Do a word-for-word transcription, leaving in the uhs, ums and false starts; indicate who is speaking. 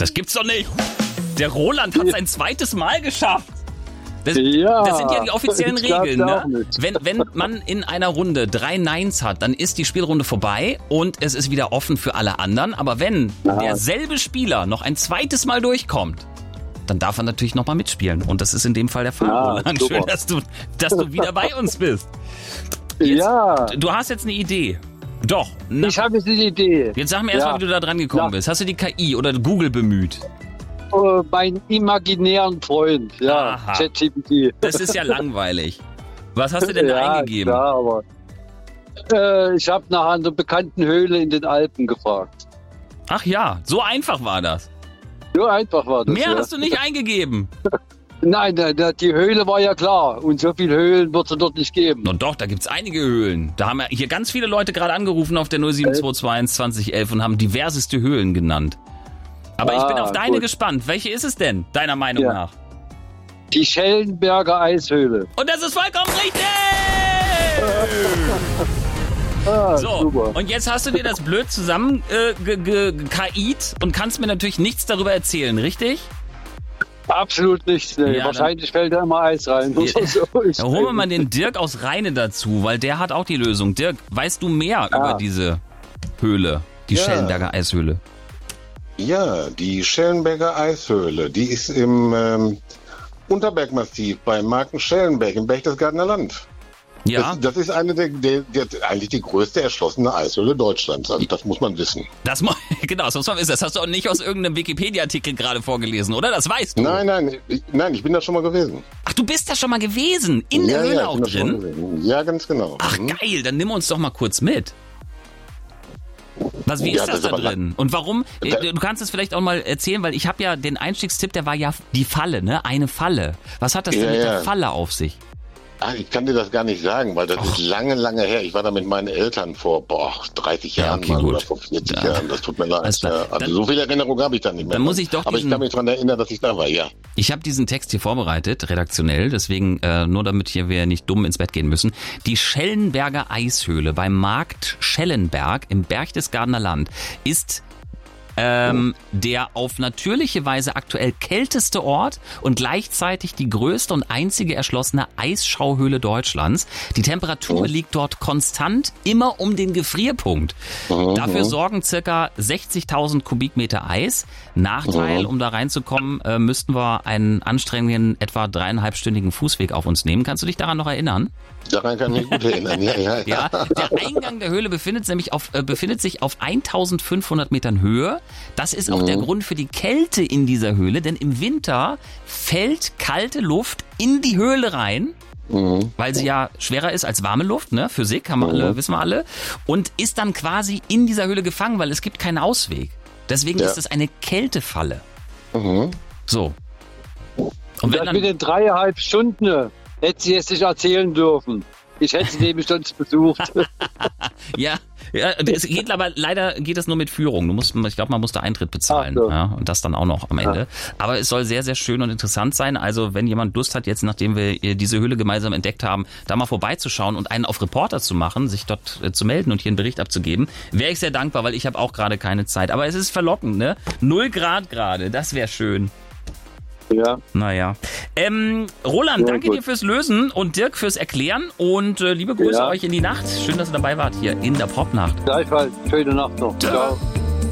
Speaker 1: Das gibt's doch nicht. Der Roland hat sein zweites Mal geschafft. Das,
Speaker 2: ja,
Speaker 1: das sind ja die offiziellen Regeln. Ne? Wenn, wenn man in einer Runde drei Neins hat, dann ist die Spielrunde vorbei und es ist wieder offen für alle anderen. Aber wenn ja. derselbe Spieler noch ein zweites Mal durchkommt, dann darf er natürlich nochmal mitspielen. Und das ist in dem Fall der Fall, ja, Roland. Super. Schön, dass du, dass du wieder bei uns bist. Jetzt, ja. Du hast jetzt eine Idee. Doch. Na,
Speaker 2: ich habe jetzt eine Idee.
Speaker 1: Jetzt sag mir erstmal, ja. wie du da dran gekommen ja. bist. Hast du die K I oder Google bemüht?
Speaker 2: Uh, meinen imaginären Freund, ja, ChatGPT.
Speaker 1: Das ist ja langweilig. Was hast du denn da
Speaker 2: ja,
Speaker 1: eingegeben?
Speaker 2: Klar, aber äh, ich habe nach einer bekannten Höhle in den Alpen gefragt.
Speaker 1: Ach ja, so einfach war das.
Speaker 2: So einfach war das.
Speaker 1: Mehr
Speaker 2: ja.
Speaker 1: hast du nicht eingegeben.
Speaker 2: Nein, die Höhle war ja klar. Und so viele Höhlen wird es dort nicht geben.
Speaker 1: Na doch, da gibt es einige Höhlen. Da haben hier ganz viele Leute gerade angerufen auf der null sieben zwei zwei eins zwanzig elf und haben diverseste Höhlen genannt. Aber ah, ich bin auf deine gut. gespannt. Welche ist es denn, deiner Meinung ja. nach?
Speaker 2: Die Schellenberger Eishöhle.
Speaker 1: Und das ist vollkommen richtig! ah, so, super. Und jetzt hast du dir das blöd zusammen äh, ge- ge- K I'd und kannst mir natürlich nichts darüber erzählen, richtig?
Speaker 2: Absolut nichts. Nee. Ja, Wahrscheinlich fällt da immer Eis rein.
Speaker 1: Ja. So, dann holen wir mal den Dirk aus Rheine dazu, weil der hat auch die Lösung. Dirk, weißt du mehr ah. über diese Höhle, die ja. Schellenberger Eishöhle?
Speaker 3: Ja, die Schellenberger Eishöhle, die ist im ähm, Unterbergmassiv bei Marken-Schellenberg im Berchtesgadener Land.
Speaker 1: Ja.
Speaker 3: Das, das ist eine der, der, der eigentlich die größte erschlossene Eishöhle Deutschlands. Also das muss man wissen.
Speaker 1: Das genau, das muss man wissen. Das hast du auch nicht aus irgendeinem Wikipedia-Artikel gerade vorgelesen, oder? Das weißt du.
Speaker 3: Nein, nein, ich, nein, ich bin da schon mal gewesen.
Speaker 1: Ach, du bist da schon mal gewesen? In der
Speaker 3: ja,
Speaker 1: Höhle
Speaker 3: ja,
Speaker 1: auch drin?
Speaker 3: Ja, ganz genau.
Speaker 1: Ach
Speaker 3: mhm.
Speaker 1: geil, dann nimm uns doch mal kurz mit. Was, wie ist ja, das, das da drin? Und warum? Da, du kannst es vielleicht auch mal erzählen, weil ich habe ja den Einstiegstipp, der war ja die Falle, ne? Eine Falle. Was hat das
Speaker 3: ja,
Speaker 1: denn mit
Speaker 3: ja.
Speaker 1: der Falle auf sich?
Speaker 3: Ah, ich kann dir das gar nicht sagen, weil das Och. ist lange, lange her. Ich war da mit meinen Eltern vor boah, dreißig Jahren
Speaker 1: ja, okay,
Speaker 3: oder vor vierzig ja. Jahren. Das tut mir leid. Ja. Also
Speaker 1: dann,
Speaker 3: so viel Erinnerung habe ich da nicht mehr.
Speaker 1: Dann muss ich doch
Speaker 3: Aber
Speaker 1: diesen,
Speaker 3: ich kann mich daran erinnern, dass ich da war, ja.
Speaker 1: Ich habe diesen Text hier vorbereitet, redaktionell, deswegen äh, nur damit hier wir nicht dumm ins Bett gehen müssen. Die Schellenberger Eishöhle beim Markt Schellenberg im Berchtesgadener Land ist Ähm, der auf natürliche Weise aktuell kälteste Ort und gleichzeitig die größte und einzige erschlossene Eisschauhöhle Deutschlands. Die Temperatur oh. liegt dort konstant immer um den Gefrierpunkt. Oh. Dafür sorgen circa sechzigtausend Kubikmeter Eis. Nachteil, oh. um da reinzukommen, äh, müssten wir einen anstrengenden, etwa dreieinhalbstündigen Fußweg auf uns nehmen. Kannst du dich daran noch erinnern?
Speaker 3: Daran kann ich mich gut erinnern, ja, ja, ja.
Speaker 1: ja. Der Eingang der Höhle befindet, nämlich auf, äh, befindet sich auf eintausendfünfhundert Metern Höhe. Das ist auch mhm. der Grund für die Kälte in dieser Höhle, denn im Winter fällt kalte Luft in die Höhle rein, mhm. weil sie ja schwerer ist als warme Luft, ne? Physik, haben wir alle, mhm. wissen wir alle, und ist dann quasi in dieser Höhle gefangen, weil es gibt keinen Ausweg. Deswegen ja. ist es eine Kältefalle. Mhm. So.
Speaker 2: Und wenn das dann, mit den dreieinhalb Stunden hätte sie es nicht erzählen dürfen. Ich hätte sie nämlich sonst besucht.
Speaker 1: ja, ja, es geht aber leider geht es nur mit Führung. Du musst, ich glaube, man muss da Eintritt bezahlen. So. Ja, und das dann auch noch am Ende. Ja. Aber es soll sehr, sehr schön und interessant sein. Also wenn jemand Lust hat, jetzt nachdem wir diese Höhle gemeinsam entdeckt haben, da mal vorbeizuschauen und einen auf Reporter zu machen, sich dort äh, zu melden und hier einen Bericht abzugeben, wäre ich sehr dankbar, weil ich habe auch gerade keine Zeit. Aber es ist verlockend, ne? Null Grad gerade, das wäre schön.
Speaker 2: Ja.
Speaker 1: Naja. Ähm, Roland, ja, danke gut. dir fürs Lösen und Dirk fürs Erklären und äh, liebe Grüße ja. euch in die Nacht. Schön, dass ihr dabei wart hier in der Popnacht.
Speaker 2: Gleichfalls. Schöne Nacht noch. Ciao.